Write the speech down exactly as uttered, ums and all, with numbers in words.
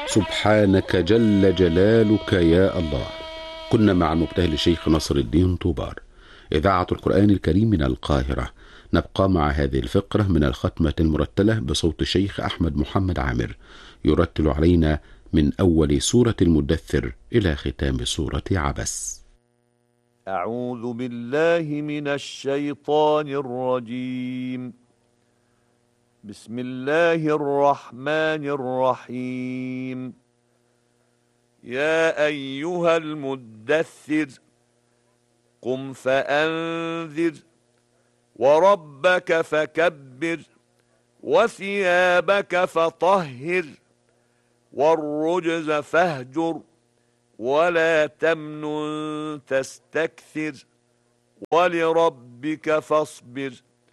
سبحانك جل جلالك يا الله. كنا مع المبتهل الشيخ نصر الدين طوبار، إذاعة القرآن الكريم من القاهرة. نبقى مع هذه الفقرة من الختمة المرتلة بصوت الشيخ أحمد محمد عامر، يرتل علينا من أول سورة المدثر إلى ختام سورة عبس. أعوذ بالله من الشيطان الرجيم. بسم الله الرحمن الرحيم. يا أيها المدثر قم فأنذر وربك فكبر وثيابك فطهر والرجز فاهجر ولا تمنن تستكثر ولربك فاصبر